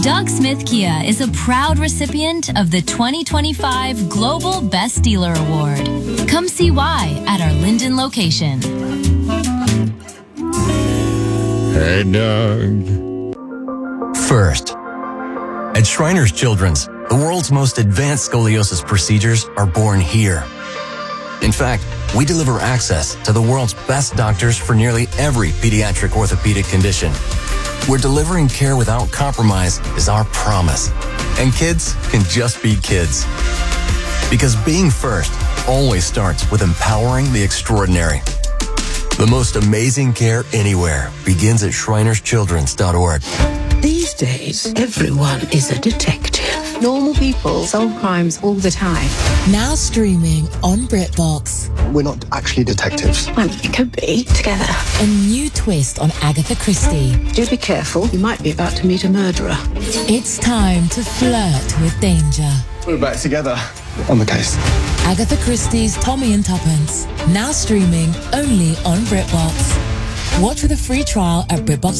Doug Smith Kia is a proud recipient of the 2025 Global Best Dealer Award. Come see why at our Linden location. Hey, Doug. First, at Shriners Children's, the world's most advanced scoliosis procedures are born here. In fact, we deliver access to the world's best doctors for nearly every pediatric orthopedic condition. Where delivering care without compromise is our promise. And kids can just be kids. Because being first always starts with empowering the extraordinary. The most amazing care anywhere begins at shrinerschildrens.org. These days, everyone is a detective. Normal people solve crimes all the time. Now streaming on BritBox. We're not actually detectives. Well, we could be together. A new twist on Agatha Christie. Do be careful. You might be about to meet a murderer. It's time to flirt with danger. We're back together on the case. Agatha Christie's Tommy and Tuppence. Now streaming only on BritBox. Watch with a free trial at BritBox.